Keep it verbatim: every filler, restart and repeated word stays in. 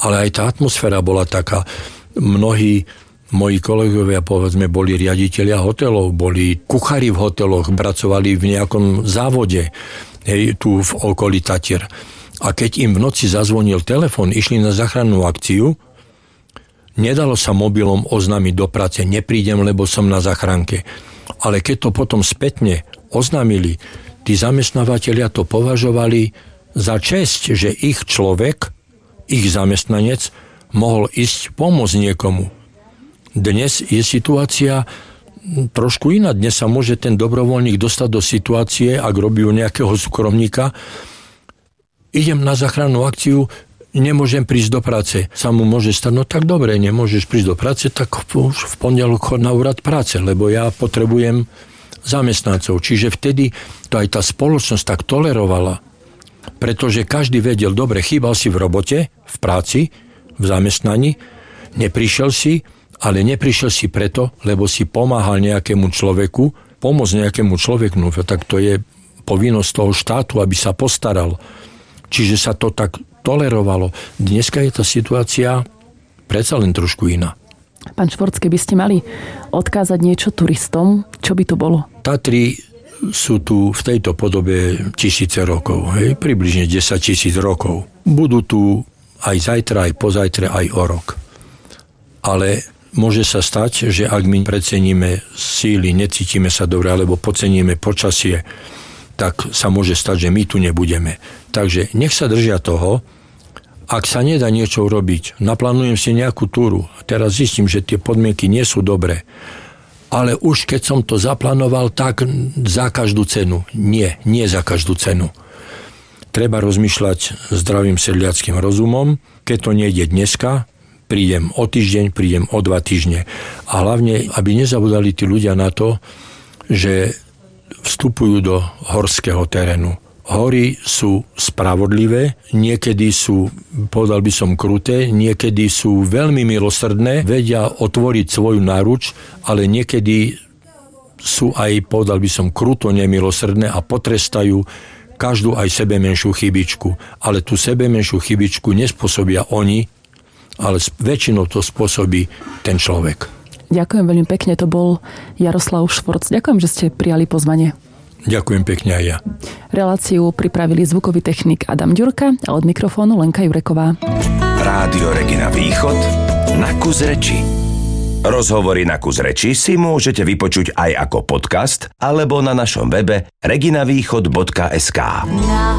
ale aj tá atmosféra bola taká. Mnohí moji kolegovia, povedzme, boli riaditelia hotelov, boli kuchári v hoteloch, pracovali v nejakom závode, hej, tu v okolí Tatier. A keď im v noci zazvonil telefon, išli na záchrannú akciu, nedalo sa mobilom oznámiť do práce, neprídem, lebo som na záchranke. Ale keď to potom spätne oznámili, tí zamestnávateľia to považovali za česť, že ich človek, ich zamestnanec mohol ísť pomôcť niekomu. Dnes je situácia trošku iná. Dnes sa môže ten dobrovoľník dostať do situácie, ak robí u nejakého súkromníka, idem na záchrannú akciu, nemôžem prísť do práce. Sa mu môže stať, no tak dobre, nemôžeš prísť do práce, tak už v pondelok chod na úrad práce, lebo ja potrebujem zamestnancov. Čiže vtedy to aj tá spoločnosť tak tolerovala, pretože každý vedel, dobre, chýbal si v robote, v práci, v zamestnaní, neprišiel si, ale neprišiel si preto, lebo si pomáhal nejakému človeku, pomôcť nejakému človeku, no tak to je povinnosť toho štátu, aby sa postaral. Čiže sa to tak tolerovalo. Dneska je tá situácia predsa len trošku iná. Pán Švorc, keby ste mali odkázať niečo turistom, čo by to bolo? Tatry sú tu v tejto podobe tisíce rokov, hej? Približne desať tisíc rokov. Budú tu aj zajtra, aj pozajtra, aj o rok. Ale môže sa stať, že ak my preceníme síly, necítime sa dobre, alebo podceníme počasie, tak sa môže stať, že my tu nebudeme. Takže nech sa držia toho, ak sa nedá niečo urobiť, naplánujem si nejakú túru, teraz zistím, že tie podmienky nie sú dobré, ale už keď som to zaplánoval, tak za každú cenu. Nie, nie za každú cenu. Treba rozmýšľať zdravým sedliackým rozumom, keď to nejde dneska, prídem o týždeň, prídem o dva týždne. A hlavne, aby nezabudali tí ľudia na to, že vstupujú do horského terénu. Hory sú spravodlivé, niekedy sú, povedal by som, kruté, niekedy sú veľmi milosrdné, vedia otvoriť svoju náruč, ale niekedy sú aj, povedal by som, kruto nemilosrdné a potrestajú každú aj sebe menšiu chybičku. Ale tú sebe menšiu chybičku nespôsobia oni, ale väčšinou to spôsobí ten človek. Ďakujem veľmi pekne, to bol Jaroslav Švorc. Ďakujem, že ste prijali pozvanie. Ďakujem pekne aj ja. Reláciu pripravili zvukový technik Adam Ďurka a od mikrofónu Lenka Jureková. Rádio Regina Východ na kus reči. Rozhovory na kus reči si môžete vypočuť aj ako podcast alebo na našom webe reginavýchod bodka es ká.